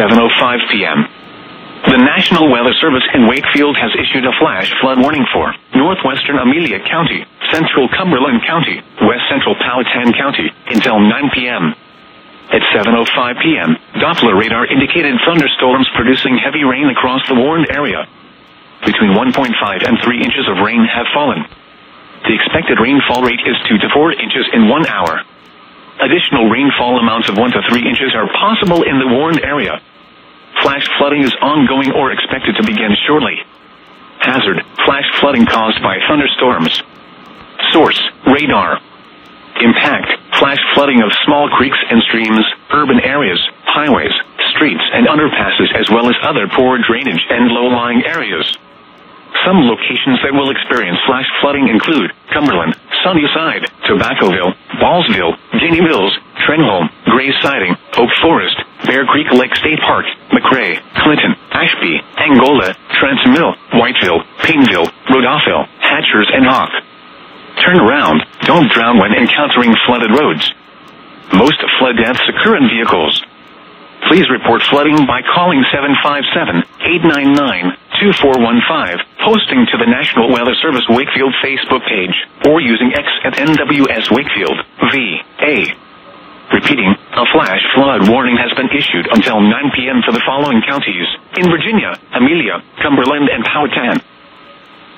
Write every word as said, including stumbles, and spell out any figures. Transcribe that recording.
seven oh five p m The National Weather Service in Wakefield has issued a flash flood warning for northwestern Amelia County, central Cumberland County, west central Powhatan County, until nine p m At seven oh five p m, Doppler radar indicated thunderstorms producing heavy rain across the warned area. Between one point five and three inches of rain have fallen. The expected rainfall rate is two to four inches in one hour. Additional rainfall amounts of one to three inches are possible in the warned area. Flash flooding is ongoing or expected to begin shortly. Hazard: flash flooding caused by thunderstorms. Source: radar. Impact: flash flooding of small creeks and streams, urban areas, highways, streets and underpasses, as well as other poor drainage and low-lying areas. Some locations that will experience flash flooding include Cumberland, Sunnyside, Tobaccoville, Ballsville, Guinea Mills, Trenholm, Gray Siding, Oak Forest, Bear Creek Lake State Park, McRae, Clinton, Ashby, Angola, Trents Mill, Whiteville, Painville, Rodolphil, Hatchers and Hawk. Turn around, don't drown when encountering flooded roads. Most flood deaths occur in vehicles. Please report flooding by calling seven five seven, eight nine nine, two four one five, posting to the National Weather Service Wakefield Facebook page, or using X at N W S Wakefield, V A. Repeating, a flash flood warning has been issued until nine p m for the following counties: in Virginia, Amelia, Cumberland and Powhatan.